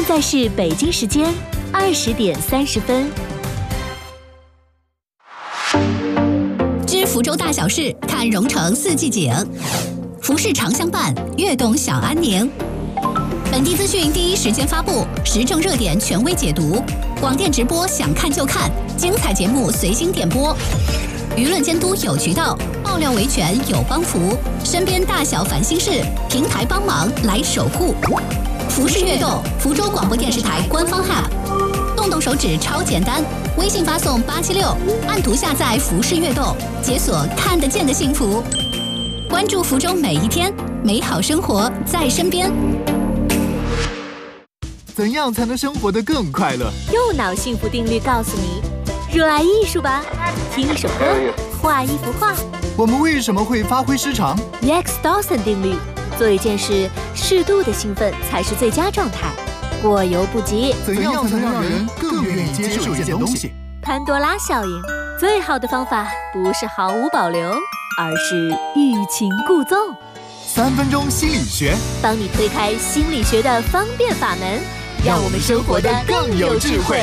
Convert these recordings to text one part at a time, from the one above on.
在是北京时间20点30分。 知福州大小事，看蓉城四季景。服饰常相伴，悦动享安宁。本地资讯第一时间发布，时政热点权威解读。广电直播想看就看，精彩节目随心点播。舆论监督有渠道，爆料维权有帮扶。身边大小烦心事，平台帮忙来守护。服饰悦动，福州广播电视台官方 App， 动动手指超简单，微信发送876，按图下载服饰悦动，解锁看得见的幸福。关注福州每一天，美好生活在身边。 怎样才能生活得更快乐？ 右脑幸福定律告诉你：热爱艺术吧，听一首歌，画一幅画。 我们为什么会发挥失常 Rex Dawson 定律：做一件事，适度的兴奋才是最佳状态，过犹不及。 怎样才能让人更愿意接受一件东西？ 潘多拉效应：最好的方法不是毫无保留，而是欲擒故纵。 3分钟心理学， 帮你推开心理学的方便法门，让我们生活得更有智慧。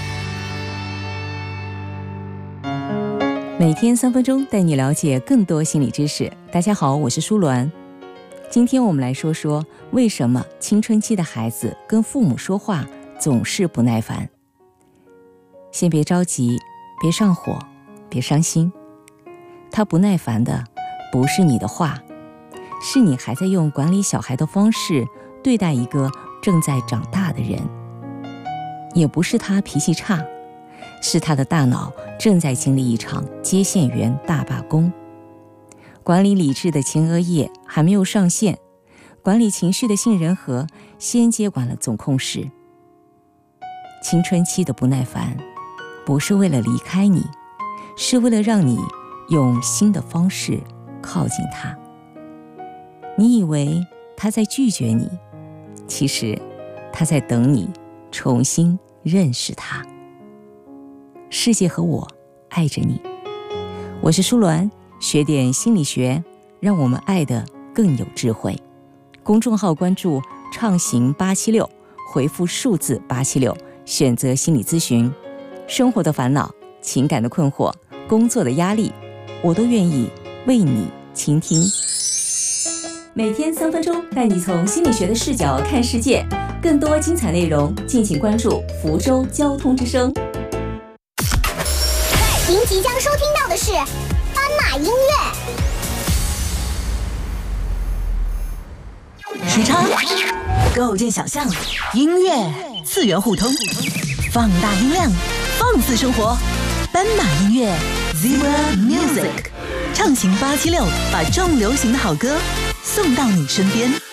每天3分钟，带你了解更多心理知识。大家好，我是舒鸾。今天我们来说说，为什么青春期的孩子跟父母说话总是不耐烦。先别着急，别上火，别伤心。他不耐烦的不是你的话，是你还在用管理小孩的方式对待一个正在长大的人。也不是他脾气差，是他的大脑正在经历一场接线员大罢工。管理理智的前额叶还没有上线，管理情绪的杏仁核先接管了总控室。青春期的不耐烦不是为了离开你，是为了让你用新的方式靠近他。你以为他在拒绝你，其实他在等你重新认识他。世界和我爱着你，我是舒鸾，学点心理学，让我们爱得更有智慧。公众号关注畅行876，回复数字876，选择心理咨询。生活的烦恼，情感的困惑，工作的压力，我都愿意为你倾听。每天3分钟，带你从心理学的视角看世界。更多精彩内容，敬请关注福州交通之声。 您即将收听到的是斑马音乐。 时差构建想象，音乐次元互通，放大音量，放肆生活。斑马音乐 Zebra Music， 畅行876，把重流行的好歌送到你身边。